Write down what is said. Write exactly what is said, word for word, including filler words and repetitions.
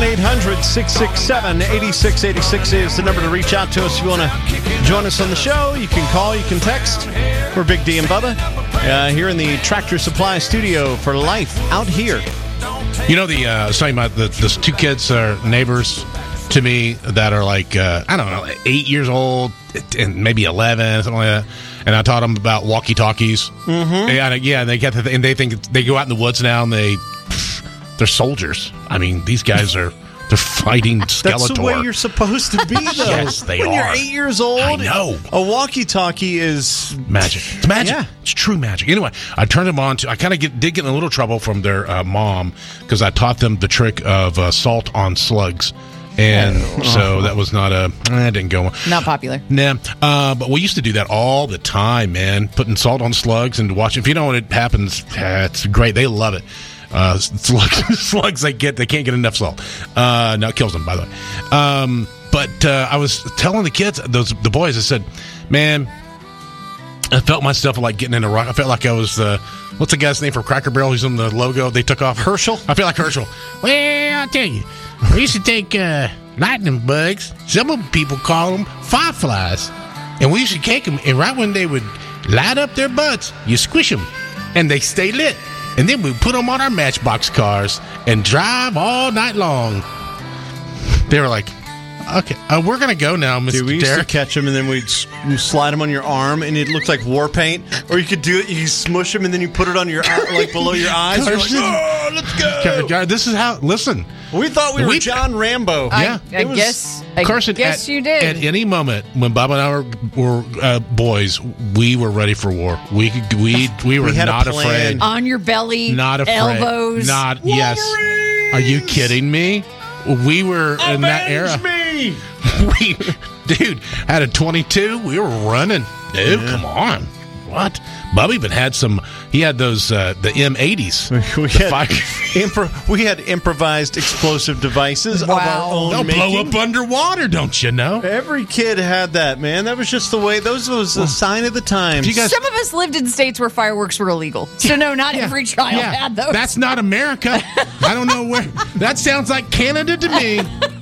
eight hundred, six six seven, eight six eight six is the number to reach out to us. If you want to join us on the show, you can call, you can text. We're Big D and Bubba uh, here in the Tractor Supply studio for life out here. You know, the uh, I was talking about the, the two kids are neighbors to me that are like, uh, I don't know, eight years old and maybe eleven, something like that. And I taught them about walkie-talkies. Mm-hmm. And, yeah, they get the, and they think they go out in the woods now and they they're soldiers. I mean, these guys are they're fighting Skeletor. That's the way you're supposed to be, though. Yes, they when are. When you're eight years old, I know. A walkie-talkie is magic. It's magic. Yeah. It's true magic. Anyway, I turned them on to. I kind of get, did get in a little trouble from their uh, mom because I taught them the trick of uh, salt on slugs. And so that was not a, eh, didn't go. Not popular. Nah. Uh, but we used to do that all the time, man. Putting salt on slugs and watch. If you know when it happens, eh, it's great. They love it. Uh, slugs, slugs they get, they can't get enough salt. Uh, no, it kills them, by the way. Um, but uh, I was telling the kids, those the boys, I said, man, I felt myself like getting in a rock. I felt like I was, uh, what's the guy's name for Cracker Barrel who's on the logo they took off? Herschel? I feel like Herschel. Well, I'll tell you. We used to take uh, lightning bugs. Some of people call them fireflies. And we used to take them, and right when they would light up their butts, you squish them, and they stay lit. And then we put them on our Matchbox cars and drive all night long. They were like, okay, uh, we're going to go now, Mister Dude, we used Derek. to catch them, and then we'd s- slide them on your arm, and it looked like war paint. Or you could do it, you smush them, and then you put it on your eye, like below your eyes. You're like, oh, let's go. This is how, listen. We thought we were We- John Rambo. Yeah. I, I It was- guess. I Carson, guess at, you did. At any moment, when Bob and I were, were uh, boys, we were ready for war. We could, we we were We had a not plan. afraid. On your belly, Not afraid. elbows. Not yes. Are you kidding me? We were in that era. me! We, dude, had a twenty-two. We were running. Dude, Yeah. come on. What? Bub even had some. He had those uh, the M eighties. We The had, fire- impro- we had improvised explosive devices of Wow. our own They'll making. blow up underwater, don't you know? Every kid had that, man. That was just the way. Those was a sign of the times. you guys- Some of us lived in states where fireworks were illegal. So, no, not every child Yeah, had those. That's not America. I don't know where. That sounds like Canada to me.